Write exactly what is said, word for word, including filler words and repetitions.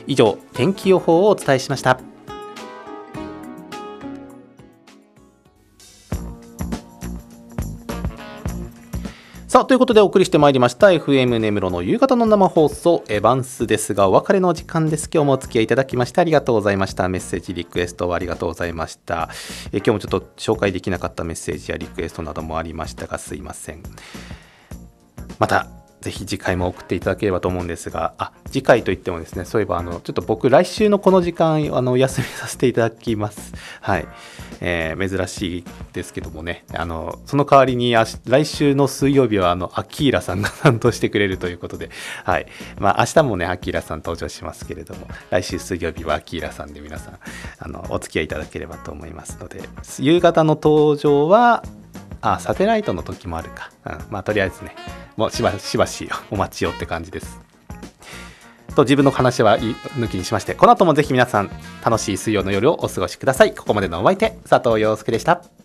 以上、天気予報をお伝えしました。さあ、ということでお送りしてまいりました エフエム 根室の夕方の生放送エバンスですが、お別れの時間です。今日もお付き合いいただきましてありがとうございました。メッセージリクエストありがとうございました。え今日もちょっと紹介できなかったメッセージやリクエストなどもありましたが、すいません。またぜひ次回も送っていただければと思うんですが、あ、次回といってもですね、そういえばあのちょっと僕来週のこの時間あのお休みさせていただきます。はい、えー、珍しいですけどもね、あのその代わりにあ来週の水曜日はあのアキーラさんが担当してくれるということで、はい、まあ明日もねアキーラさん登場しますけれども、来週水曜日はアキーラさんで皆さんあのお付き合いいただければと思いますので、夕方の登場はあサテライトの時もあるか、うん、まあとりあえずねもうしばしばしお待ちよって感じですと、自分の話は抜きにしまして、この後もぜひ皆さん楽しい水曜の夜をお過ごしください。ここまでのお相手佐藤陽介でした。